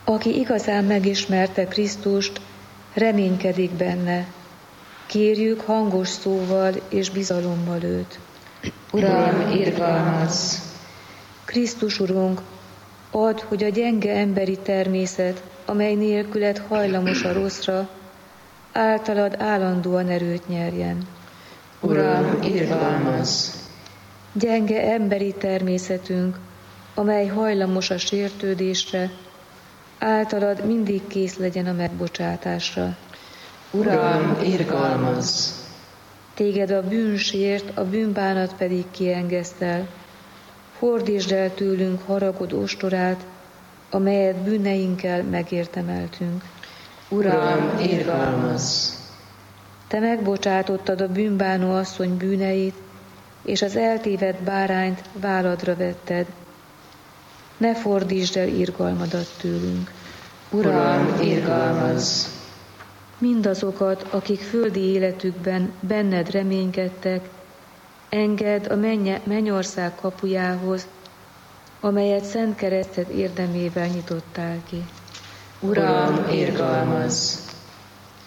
Aki igazán megismerte Krisztust, reménykedik benne. Kérjük hangos szóval és bizalommal őt. Uram, irgalmazz! Krisztus Urunk, add, hogy a gyenge emberi természet, amely nélküled hajlamos a rosszra, általad állandóan erőt nyerjen. Uram, irgalmazz! Gyenge emberi természetünk, amely hajlamos a sértődésre, általad mindig kész legyen a megbocsátásra. Uram, irgalmazz! Téged a bűn sért, a bűnbánat pedig kiengesztel. Fordítsd el tőlünk haragod ostorát, amelyet bűneinkkel megértemeltünk. Uram, irgalmazz! Te megbocsátottad a bűnbánó asszony bűneit, és az eltévedt bárányt válladra vetted. Ne fordítsd el irgalmadat tőlünk. Uram, irgalmazz! Mindazokat, akik földi életükben benned reménykedtek, engedd a mennyország kapujához, amelyet szent kereszted érdemével nyitottál ki. Uram, irgalmazz!